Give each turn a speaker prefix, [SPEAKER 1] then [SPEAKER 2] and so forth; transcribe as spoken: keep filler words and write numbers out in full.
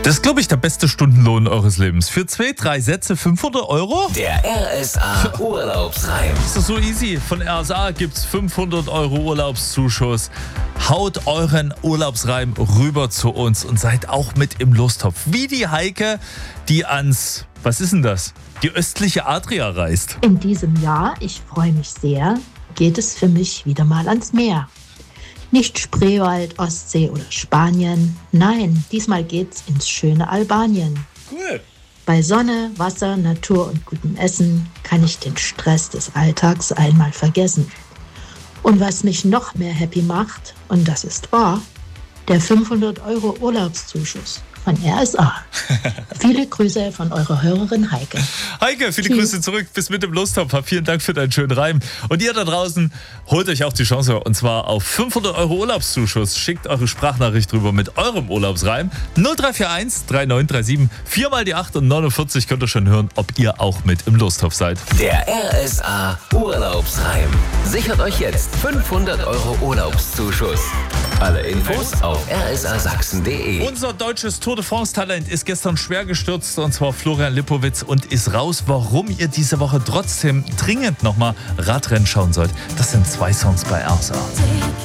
[SPEAKER 1] Das ist, glaube ich, der beste Stundenlohn eures Lebens. Für zwei, drei Sätze fünfhundert Euro?
[SPEAKER 2] Der R S A Urlaubsreim.
[SPEAKER 1] Das ist so easy. Von R S A gibt's fünfhundert Euro Urlaubszuschuss. Haut euren Urlaubsreim rüber zu uns und seid auch mit im Lostopf. Wie die Heike, die ans, was ist denn das? Die östliche Adria reist.
[SPEAKER 3] In diesem Jahr, ich freue mich sehr, geht es für mich wieder mal ans Meer. Nicht Spreewald, Ostsee oder Spanien. Nein, diesmal geht's ins schöne Albanien.
[SPEAKER 1] Cool.
[SPEAKER 3] Bei Sonne, Wasser, Natur und gutem Essen kann ich den Stress des Alltags einmal vergessen. Und was mich noch mehr happy macht, und das ist wahr, der fünfhundert Euro Urlaubszuschuss von R S A. Viele Grüße von eurer Hörerin Heike.
[SPEAKER 1] Heike, viele
[SPEAKER 3] Tschüss.
[SPEAKER 1] Grüße zurück. Bis mit dem Lostopf. Vielen Dank für deinen schönen Reim. Und ihr da draußen, holt euch auch die Chance. Und zwar auf fünfhundert Euro Urlaubszuschuss. Schickt eure Sprachnachricht rüber mit eurem Urlaubsreim. null drei vier eins drei neun drei sieben. vier mal die acht und neunundvierzig könnt ihr schon hören, ob ihr auch mit im Lostopf seid.
[SPEAKER 2] Der R S A Urlaubsreim. Sichert euch jetzt fünfhundert Euro Urlaubszuschuss. Alle Infos auf r s a sachsen punkt d e.
[SPEAKER 1] Unser deutsches Tour de France-Talent ist gestern schwer gestürzt, und zwar Florian Lipowitz, und ist raus. Warum ihr diese Woche trotzdem dringend nochmal Radrennen schauen sollt, das sind zwei Songs bei R S A.